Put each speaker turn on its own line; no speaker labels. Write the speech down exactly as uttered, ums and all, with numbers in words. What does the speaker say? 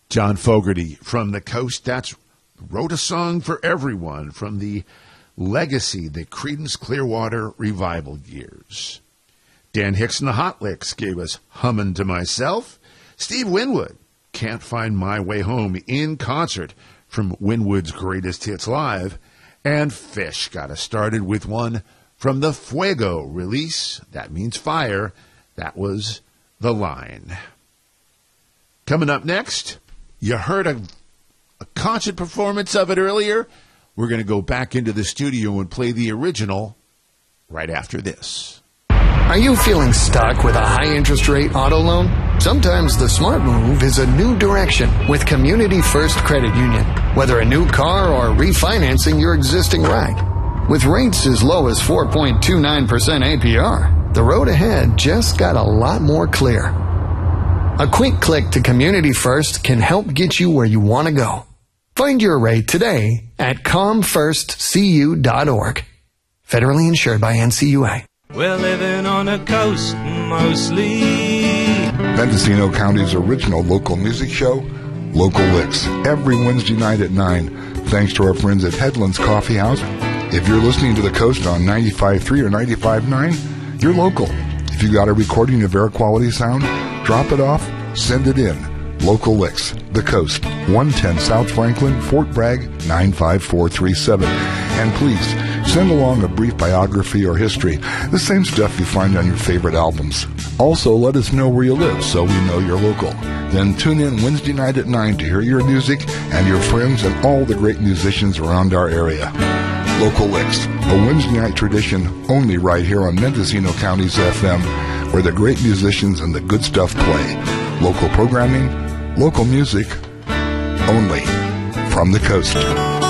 John Fogerty from the coast. That's wrote a song for everyone from the legacy, the Creedence Clearwater revival years. Dan Hicks and the Hot Licks gave us Hummin' to Myself. Steve Winwood, Can't Find My Way Home in concert from Winwood's Greatest Hits Live. And Fish got us started with one from the Fuego release. That means fire. That was The Line. Coming up next, you heard a, a concert performance of it earlier. We're going to go back into the studio and play the original right after this.
Are you feeling stuck with a high-interest rate auto loan? Sometimes the smart move is a new direction with Community First Credit Union. Whether a new car or refinancing your existing ride. With rates as low as four point two nine percent A P R, the road ahead just got a lot more clear. A quick click to Community First can help get you where you want to go. Find your rate today at com first c u dot org. Federally insured by N C U A.
We're living on a coast mostly.
Mendocino County's original local music show, Local Licks, every Wednesday night at nine, thanks to our friends at Headlands Coffee House. If you're listening to the coast on ninety-five point three or ninety-five point nine, you're local. If you got a recording of air quality sound, drop it off, send it in. Local Licks, the coast, one ten South Franklin, Fort Bragg, nine five four three seven. And please, send along a brief biography or history, the same stuff you find on your favorite albums. Also, let us know where you live so we know you're local. Then tune in Wednesday night at nine to hear your music and your friends and all the great musicians around our area. Local Licks, a Wednesday night tradition only right here on Mendocino County's F M, where the great musicians and the good stuff play. Local programming, local music, only from the coast.